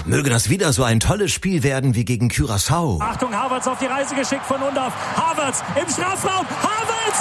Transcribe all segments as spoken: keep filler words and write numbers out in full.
möge das wieder so ein tolles Spiel werden wie gegen Curaçao. Achtung, Havertz auf die Reise geschickt von Undav. Havertz im Strafraum. Havertz!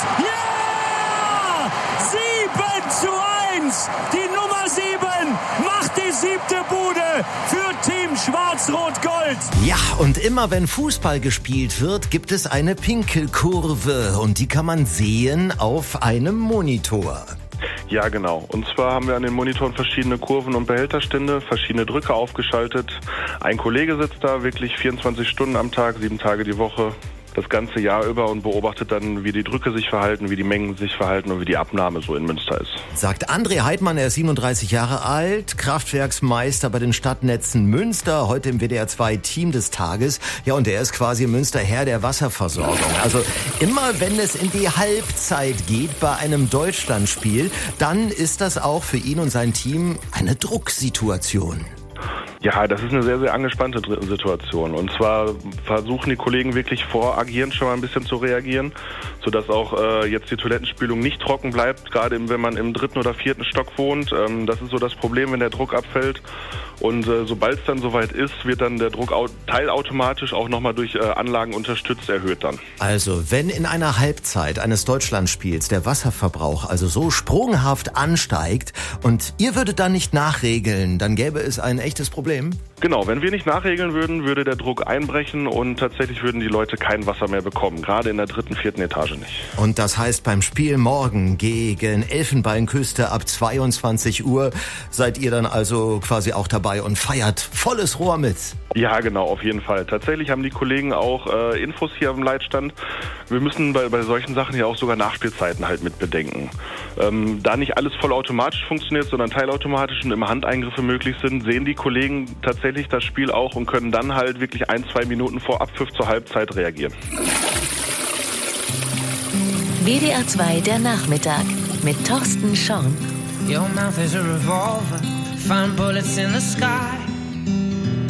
Ja! sieben zu eins! Die Nummer sieben macht die siebte Bude für Team Schwarz-Rot-Gold. Ja, und immer wenn Fußball gespielt wird, gibt es eine Pinkelkurve. Und die kann man sehen auf einem Monitor. Ja, genau. Und zwar haben wir an den Monitoren verschiedene Kurven und Behälterstände, verschiedene Drücke aufgeschaltet. Ein Kollege sitzt da wirklich vierundzwanzig Stunden am Tag, sieben Tage die Woche, das ganze Jahr über und beobachtet dann, wie die Drücke sich verhalten, wie die Mengen sich verhalten und wie die Abnahme so in Münster ist. Sagt André Heidmann, er ist siebenunddreißig Jahre alt, Kraftwerksmeister bei den Stadtnetzen Münster, heute im W D R zwei Team des Tages. Ja, und er ist quasi im Münster Herr der Wasserversorgung. Also immer wenn es in die Halbzeit geht bei einem Deutschlandspiel, dann ist das auch für ihn und sein Team eine Drucksituation. Ja, das ist eine sehr, sehr angespannte Situation. Und zwar versuchen die Kollegen wirklich voragierend schon mal ein bisschen zu reagieren, sodass auch äh, jetzt die Toilettenspülung nicht trocken bleibt, gerade wenn man im dritten oder vierten Stock wohnt. Ähm, das ist so das Problem, wenn der Druck abfällt. Und äh, sobald es dann soweit ist, wird dann der Druck au- teilautomatisch auch nochmal durch äh, Anlagen unterstützt erhöht dann. Also, wenn in einer Halbzeit eines Deutschlandspiels der Wasserverbrauch also so sprunghaft ansteigt und ihr würdet dann nicht nachregeln, dann gäbe es ein echtes Problem. Genau, wenn wir nicht nachregeln würden, würde der Druck einbrechen und tatsächlich würden die Leute kein Wasser mehr bekommen, gerade in der dritten, vierten Etage nicht. Und das heißt, beim Spiel morgen gegen Elfenbeinküste ab zweiundzwanzig Uhr seid ihr dann also quasi auch dabei und feiert volles Rohr mit. Ja, genau, auf jeden Fall. Tatsächlich haben die Kollegen auch äh, Infos hier am Leitstand. Wir müssen bei, bei solchen Sachen ja auch sogar Nachspielzeiten halt mit bedenken. Ähm, da nicht alles vollautomatisch funktioniert, sondern teilautomatisch und immer Handeingriffe möglich sind, sehen die Kollegen tatsächlich das Spiel auch und können dann halt wirklich ein, zwei Minuten vor Abpfiff zur Halbzeit reagieren. W D R zwei der Nachmittag mit Thorsten Schorn. Your mouth is a revolver, find bullets in the sky.